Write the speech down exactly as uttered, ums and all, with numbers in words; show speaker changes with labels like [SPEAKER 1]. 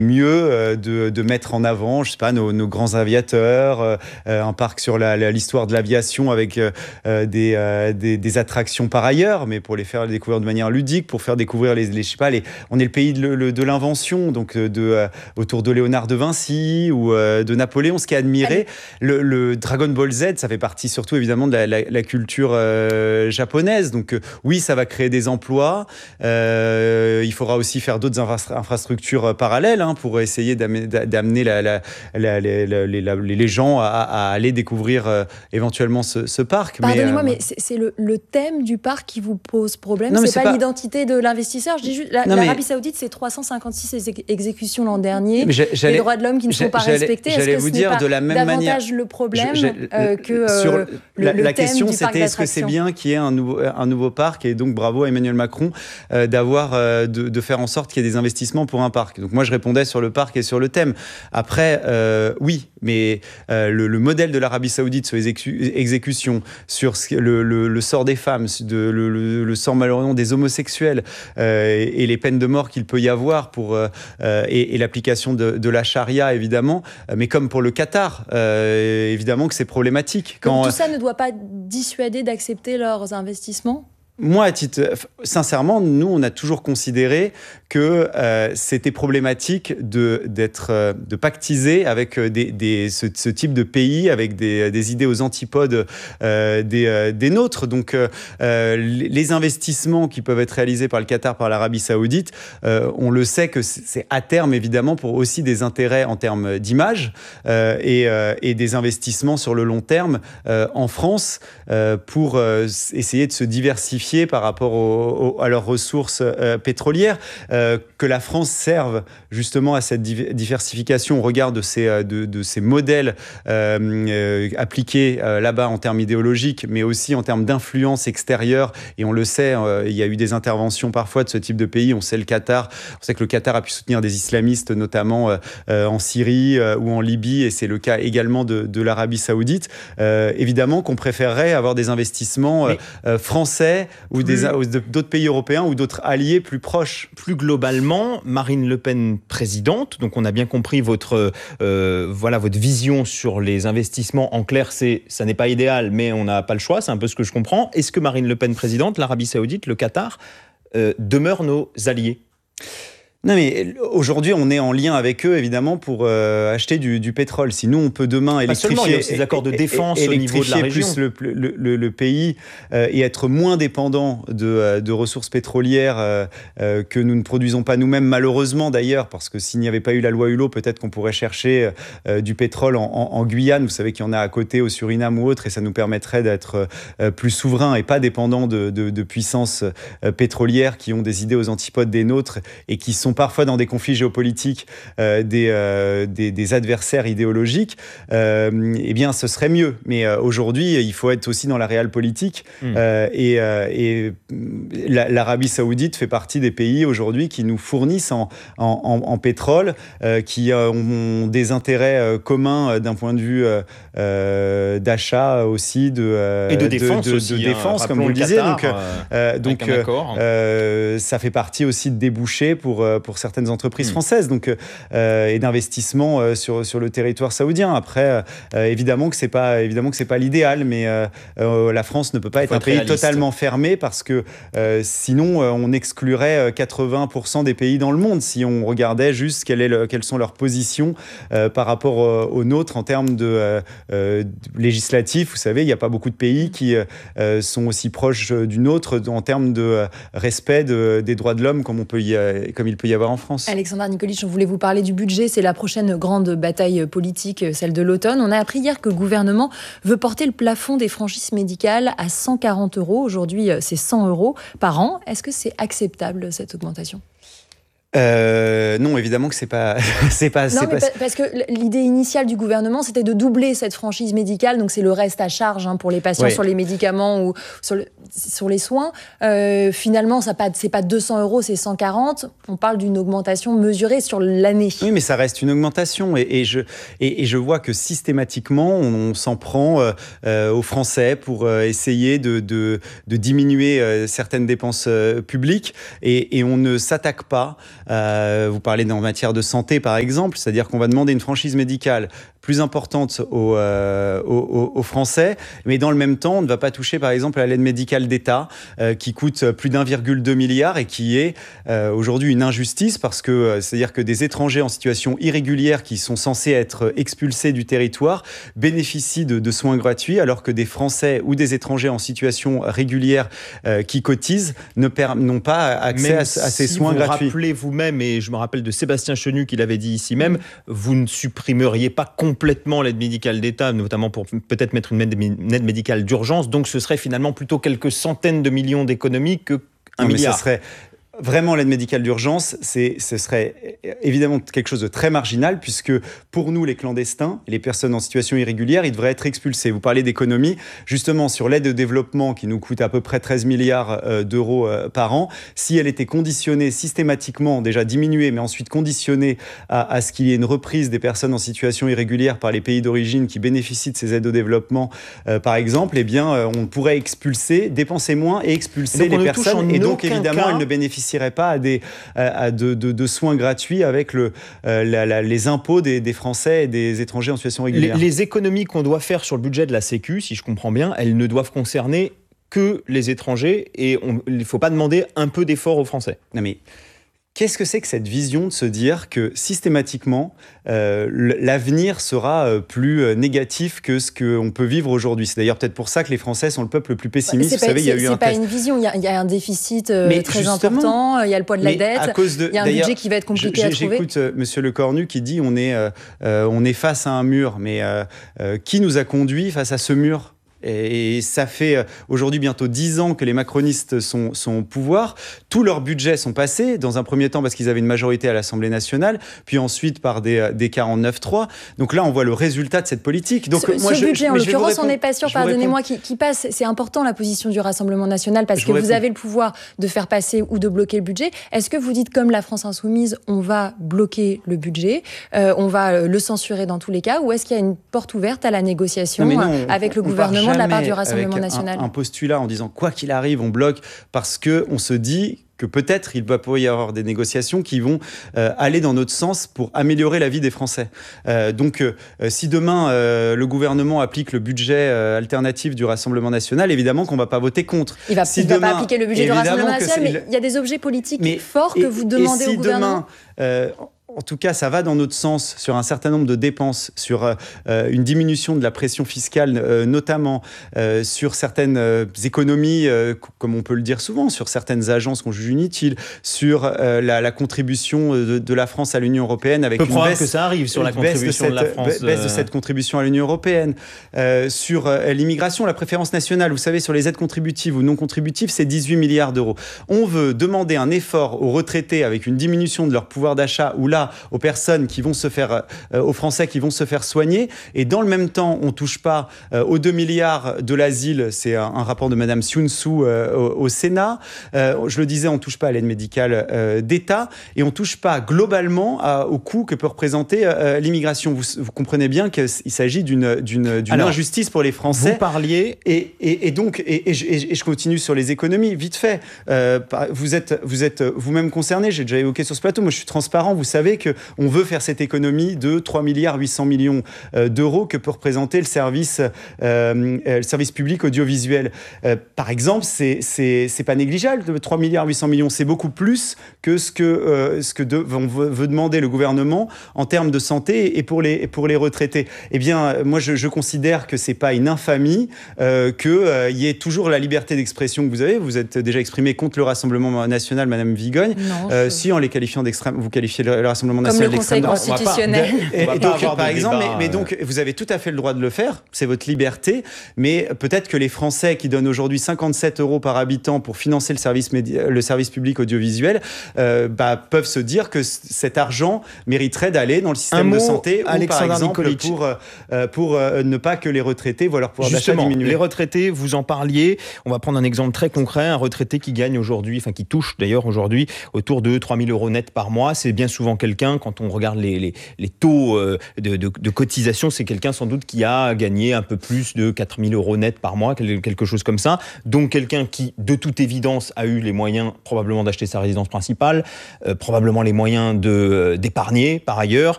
[SPEAKER 1] mieux euh, de, de mettre en avant, je sais pas, nos, nos grands aviateurs, euh, un parc sur la, la, l'histoire de l'aviation avec euh, des, euh, des, des attractions par ailleurs, mais pour les faire découvrir de manière ludique, pour faire découvrir les, les je sais pas, les, on est le pays de, le, de l'invention, donc de, euh, autour de Léonard de Vinci ou euh, de Napoléon, ce qui est admiré. Le, le Dragon Ball Z, ça fait partie surtout évidemment de la, la, la culture euh, japonaise, donc euh, oui, ça va créer des emplois. Euh, il faudra aussi faire d'autres infra- infrastructures parallèles hein, pour essayer d'amener, d'amener la, la, la, la, la, la, les gens à, à aller découvrir euh, éventuellement ce, ce parc.
[SPEAKER 2] Pardonnez-moi,
[SPEAKER 1] mais, euh,
[SPEAKER 2] mais c'est, c'est le, le thème du parc qui vous pose problème.
[SPEAKER 1] Non,
[SPEAKER 2] c'est,
[SPEAKER 1] c'est
[SPEAKER 2] pas,
[SPEAKER 1] pas
[SPEAKER 2] l'identité de l'investisseur. Je dis juste, la,
[SPEAKER 1] non,
[SPEAKER 2] l'Arabie
[SPEAKER 1] mais...
[SPEAKER 2] Saoudite, c'est trois cent cinquante-six exé- exécutions l'an dernier.
[SPEAKER 1] Les
[SPEAKER 2] droits de l'homme qui ne sont pas
[SPEAKER 1] j'allais,
[SPEAKER 2] respectés.
[SPEAKER 1] J'allais
[SPEAKER 2] Est-ce que
[SPEAKER 1] vous
[SPEAKER 2] ce
[SPEAKER 1] dire
[SPEAKER 2] n'est pas
[SPEAKER 1] de la même
[SPEAKER 2] davantage
[SPEAKER 1] manière,
[SPEAKER 2] le problème
[SPEAKER 1] je,
[SPEAKER 2] euh, que euh,
[SPEAKER 1] sur
[SPEAKER 2] le,
[SPEAKER 1] la,
[SPEAKER 2] le
[SPEAKER 1] la
[SPEAKER 2] thème
[SPEAKER 1] question,
[SPEAKER 2] du
[SPEAKER 1] c'était
[SPEAKER 2] parc
[SPEAKER 1] est-ce que c'est bien qu'il y ait un nouveau, un nouveau parc, et donc bravo à Emmanuel Macron euh, d'avoir euh, de, de faire en sorte qu'il y ait des investissements pour un parc. Donc moi je répondais sur le parc et sur le thème. Après euh, oui, mais euh, le, le modèle de l'Arabie Saoudite sur les exécu- exécutions, sur le, le, le sort des femmes, de, le, le, le sort malheureusement des homosexuels euh, et, et les peines de mort qu'il peut y avoir pour euh, et, et l'application de, de la charia évidemment, mais comme pour le Qatar, euh, évidemment que c'est problématique.
[SPEAKER 2] Quand... Donc tout ça
[SPEAKER 1] euh,
[SPEAKER 2] ne doit pas dissuader d'accepter leurs investissements ?
[SPEAKER 1] Moi, à titre, sincèrement, nous, on a toujours considéré que euh, c'était problématique de, d'être, euh, de pactiser avec des, des, ce, ce type de pays, avec des, des idées aux antipodes euh, des, euh, des nôtres. Donc, euh, les investissements qui peuvent être réalisés par le Qatar, par l'Arabie Saoudite, euh, on le sait que c'est à terme, évidemment, pour aussi des intérêts en termes d'image euh, et, euh, et des investissements sur le long terme euh, en France euh, pour euh, essayer de se diversifier par rapport au, au, à leurs ressources euh, pétrolières, euh, que la France serve justement à cette div- diversification au regard de ces, de, de ces modèles euh, euh, appliqués euh, là-bas en termes idéologiques, mais aussi en termes d'influence extérieure. Et on le sait, euh, il y a eu des interventions parfois de ce type de pays. On sait le Qatar, on sait que le Qatar a pu soutenir des islamistes, notamment euh, euh, en Syrie euh, ou en Libye, et c'est le cas également de, de l'Arabie Saoudite. Euh, évidemment qu'on préférerait avoir des investissements euh, euh, français ou des, d'autres pays européens ou d'autres alliés plus proches.
[SPEAKER 3] Plus globalement, Marine Le Pen présidente, donc on a bien compris votre, euh, voilà, votre vision sur les investissements. En clair, c'est, ça n'est pas idéal, mais on n'a pas le choix, c'est un peu ce que je comprends. Est-ce que Marine Le Pen présidente, l'Arabie Saoudite, le Qatar, euh, demeurent nos alliés ?
[SPEAKER 1] Non, mais aujourd'hui, on est en lien avec eux, évidemment, pour euh, acheter du, du pétrole. Si nous, on peut demain électrifier...
[SPEAKER 3] Pas seulement, il y a aussi des accords de défense au niveau de la région.
[SPEAKER 1] Plus le, le, le, le pays euh, et être moins dépendant de, de ressources pétrolières euh, euh, que nous ne produisons pas nous-mêmes, malheureusement d'ailleurs, parce que s'il n'y avait pas eu la loi Hulot, peut-être qu'on pourrait chercher euh, du pétrole en, en, en Guyane. Vous savez qu'il y en a à côté, au Suriname ou autre, et ça nous permettrait d'être euh, plus souverains et pas dépendants de, de, de puissances euh, pétrolières qui ont des idées aux antipodes des nôtres et qui sont parfois dans des conflits géopolitiques euh, des, euh, des, des adversaires idéologiques, euh, eh bien, ce serait mieux. Mais euh, aujourd'hui, il faut être aussi dans la réelle politique. Mmh. Euh, et euh, et la, l'Arabie Saoudite fait partie des pays aujourd'hui qui nous fournissent en, en, en, en pétrole, euh, qui euh, ont des intérêts euh, communs d'un point de vue euh, euh, d'achat aussi, de, euh,
[SPEAKER 3] et de défense,
[SPEAKER 1] de, de,
[SPEAKER 3] aussi,
[SPEAKER 1] de défense
[SPEAKER 3] hein,
[SPEAKER 1] comme vous le disiez.
[SPEAKER 3] Qatar,
[SPEAKER 1] donc, euh, donc euh, ça fait partie aussi de débouchés pour, pour certaines entreprises mmh. françaises, donc, euh, et d'investissements euh, sur, sur le territoire saoudien. Après, euh, évidemment que c'est pas, évidemment que c'est pas l'idéal, mais euh, euh, la France ne peut pas être un être pays réaliste. Totalement fermé, parce que euh, sinon, euh, on exclurait quatre-vingts pour cent des pays dans le monde si on regardait juste quelle est le, quelles sont leurs positions euh, par rapport euh, aux nôtres en termes de, euh, euh, législatifs. Vous savez, il n'y a pas beaucoup de pays qui euh, sont aussi proches du nôtre en termes de euh, respect de, des droits de l'homme comme, on peut y, euh, comme il peut y avoir en France.
[SPEAKER 2] Alexandra Nikolic, on voulait vous parler du budget. C'est la prochaine grande bataille politique, celle de l'automne. On a appris hier que le gouvernement veut porter le plafond des franchises médicales à cent quarante euros. Aujourd'hui, c'est cent euros par an. Est-ce que c'est acceptable, cette augmentation ?
[SPEAKER 1] Euh, non, évidemment que c'est pas, c'est pas,
[SPEAKER 2] non,
[SPEAKER 1] c'est
[SPEAKER 2] mais
[SPEAKER 1] pas...
[SPEAKER 2] parce que l'idée initiale du gouvernement, c'était de doubler cette franchise médicale, donc c'est le reste à charge hein, pour les patients oui. sur les médicaments ou sur, le, sur les soins. Euh, finalement, ça pas, c'est pas deux cents euros, c'est cent quarante. On parle d'une augmentation mesurée sur l'année.
[SPEAKER 1] Oui, mais ça reste une augmentation, et, et je et, et je vois que systématiquement, on, on s'en prend euh, euh, aux Français pour euh, essayer de de, de diminuer euh, certaines dépenses euh, publiques, et, et on ne s'attaque pas Euh, vous parlez en matière de santé, par exemple, c'est-à-dire qu'on va demander une franchise médicale plus importante aux, euh, aux, aux Français, mais dans le même temps, on ne va pas toucher, par exemple, à l'aide médicale d'État, euh, qui coûte plus d'un virgule deux milliard et qui est euh, aujourd'hui une injustice, parce que euh, c'est-à-dire que des étrangers en situation irrégulière qui sont censés être expulsés du territoire bénéficient de, de soins gratuits, alors que des Français ou des étrangers en situation régulière euh, qui cotisent ne per- n'ont pas accès à, à ces
[SPEAKER 3] si
[SPEAKER 1] soins
[SPEAKER 3] vous
[SPEAKER 1] gratuits.
[SPEAKER 3] Rappelez vous-même, et je me rappelle de Sébastien Chenu qui l'avait dit ici même, vous ne supprimeriez pas complètement l'aide médicale d'État, notamment pour peut-être mettre une aide, une aide médicale d'urgence, donc ce serait finalement plutôt quelques centaines de millions d'économies que un
[SPEAKER 1] non,
[SPEAKER 3] milliard.
[SPEAKER 1] Mais ça serait... Vraiment, l'aide médicale d'urgence, c'est, ce serait évidemment quelque chose de très marginal, puisque pour nous, les clandestins, les personnes en situation irrégulière, ils devraient être expulsés. Vous parlez d'économie, justement sur l'aide au développement qui nous coûte à peu près treize milliards d'euros par an. Si elle était conditionnée systématiquement, déjà diminuée, mais ensuite conditionnée à, à ce qu'il y ait une reprise des personnes en situation irrégulière par les pays d'origine qui bénéficient de ces aides au développement, euh, par exemple, eh bien, euh, on pourrait expulser, dépenser moins et expulser et les personnes. Et donc, évidemment, elles ne bénéficient pas à, des, à de, de, de soins gratuits avec le, euh, la, la, les impôts des, des Français et des étrangers en situation régulière.
[SPEAKER 3] Les, les économies qu'on doit faire sur le budget de la Sécu, si je comprends bien, elles ne doivent concerner que les étrangers et on, il ne faut pas demander un peu d'effort aux Français.
[SPEAKER 1] Non mais... Qu'est-ce que c'est que cette vision de se dire que systématiquement, euh, l'avenir sera euh, plus euh, négatif que ce qu'on peut vivre aujourd'hui? C'est d'ailleurs peut-être pour ça que les Français sont le peuple le plus pessimiste.
[SPEAKER 2] Vous
[SPEAKER 1] pas, savez, il y a eu un
[SPEAKER 2] C'est pas
[SPEAKER 1] test.
[SPEAKER 2] une vision, il y a, il y a un déficit euh, très important, il y a le poids de la dette,
[SPEAKER 1] de,
[SPEAKER 2] il y a un budget qui va être compliqué à trouver.
[SPEAKER 1] J'écoute euh, Monsieur Lecornu qui dit on est, euh, euh, on est face à un mur, mais euh, euh, qui nous a conduits face à ce mur ? Et ça fait aujourd'hui bientôt dix ans que les macronistes sont, sont au pouvoir. Tous leurs budgets sont passés, dans un premier temps parce qu'ils avaient une majorité à l'Assemblée nationale, puis ensuite par des, des quarante-neuf trois. Donc là, on voit le résultat de cette politique. Donc,
[SPEAKER 2] ce
[SPEAKER 1] moi,
[SPEAKER 2] ce
[SPEAKER 1] je,
[SPEAKER 2] budget,
[SPEAKER 1] je,
[SPEAKER 2] en l'occurrence, on n'est pas sûr, pardonnez-moi, qui,
[SPEAKER 1] réponds...
[SPEAKER 2] qui passe. C'est important, la position du Rassemblement national, parce
[SPEAKER 1] je
[SPEAKER 2] que vous,
[SPEAKER 1] vous
[SPEAKER 2] vous avez le pouvoir de faire passer ou de bloquer le budget. Est-ce que vous dites, comme la France Insoumise, on va bloquer le budget, euh, on va le censurer dans tous les cas, ou est-ce qu'il y a une porte ouverte à la négociation non, non, avec le gouvernement de la part du Rassemblement national?
[SPEAKER 1] Un, un postulat en disant quoi qu'il arrive, on bloque, parce qu'on se dit que peut-être il va y avoir des négociations qui vont euh, aller dans notre sens pour améliorer la vie des Français. Euh, donc, euh, si demain euh, le gouvernement applique le budget euh, alternatif du Rassemblement national, évidemment qu'on ne va pas voter contre.
[SPEAKER 2] Il ne va,
[SPEAKER 1] si
[SPEAKER 2] il demain, va pas appliquer le budget du Rassemblement national, mais il y a des objets politiques
[SPEAKER 1] mais,
[SPEAKER 2] forts que vous demandez
[SPEAKER 1] et si
[SPEAKER 2] au gouvernement.
[SPEAKER 1] Demain, euh, en tout cas, ça va dans notre sens sur un certain nombre de dépenses, sur euh, une diminution de la pression fiscale, euh, notamment euh, sur certaines euh, économies, euh, comme on peut le dire souvent, sur certaines agences qu'on juge inutiles, sur euh, la, la contribution de, de la France à l'Union européenne, avec
[SPEAKER 3] une baisse
[SPEAKER 1] que
[SPEAKER 3] ça arrive sur la contribution de, cette, de la France,
[SPEAKER 1] baisse de cette contribution à l'Union européenne, euh, sur euh, l'immigration, la préférence nationale. Vous savez, sur les aides contributives ou non contributives, c'est dix-huit milliards d'euros. On veut demander un effort aux retraités avec une diminution de leur pouvoir d'achat, ou là aux personnes qui vont se faire, euh, aux Français qui vont se faire soigner, et dans le même temps, on touche pas euh, aux deux milliards de l'asile. C'est un, un rapport de Madame Sioun Sou euh, au, au Sénat. Euh, je le disais, on touche pas à l'aide médicale euh, d'État, et on touche pas globalement à, au coût que peut représenter euh, l'immigration. Vous, vous comprenez bien qu'il s'agit d'une, d'une, d'une Alors, injustice pour les Français.
[SPEAKER 3] Vous parliez
[SPEAKER 1] et, et, et donc, et, et, je, et je continue sur les économies, vite fait. Euh, vous êtes, vous êtes vous-même concerné. J'ai déjà évoqué sur ce plateau. Moi, je suis transparent. Vous savez que on veut faire cette économie de trois milliards huit cents millions d'euros que peut représenter le service, euh, le service public audiovisuel. Euh, par exemple, c'est, c'est, c'est pas négligeable, trois milliards huit cents millions, c'est beaucoup plus que ce que, euh, ce que de, veut, veut demander le gouvernement en termes de santé et pour les, et pour les retraités. Eh bien, moi, je, je considère que c'est pas une infamie euh, qu'il euh, y ait toujours la liberté d'expression que vous avez. Vous êtes déjà exprimé contre le Rassemblement national, Madame Vigogne.
[SPEAKER 2] Non,
[SPEAKER 1] euh,
[SPEAKER 2] je...
[SPEAKER 1] Si, en les qualifiant d'extrême, vous qualifiez le, le Rassemblement national.
[SPEAKER 2] Comme le Conseil constitutionnel.
[SPEAKER 1] Et, et donc, par exemple, mais, mais donc, vous avez tout à fait le droit de le faire, c'est votre liberté, mais peut-être que les Français qui donnent aujourd'hui cinquante-sept euros par habitant pour financer le service, médi- le service public audiovisuel euh, bah, peuvent se dire que c- cet argent mériterait d'aller dans le système
[SPEAKER 3] mot,
[SPEAKER 1] de santé, ou par exemple
[SPEAKER 3] Nikolic.
[SPEAKER 1] pour, euh, pour euh, ne pas que les retraités voient leur pouvoir d'achat
[SPEAKER 3] Justement,
[SPEAKER 1] diminuer.
[SPEAKER 3] Les retraités, vous en parliez, on va prendre un exemple très concret, un retraité qui gagne aujourd'hui, enfin qui touche d'ailleurs aujourd'hui autour de trois mille euros net par mois, c'est bien souvent quelqu'un quelqu'un, quand on regarde les, les, les taux de, de, de cotisation, c'est quelqu'un sans doute qui a gagné un peu plus de quatre mille euros net par mois, quelque chose comme ça. Donc quelqu'un qui, de toute évidence, a eu les moyens probablement d'acheter sa résidence principale, euh, probablement les moyens de, d'épargner par ailleurs,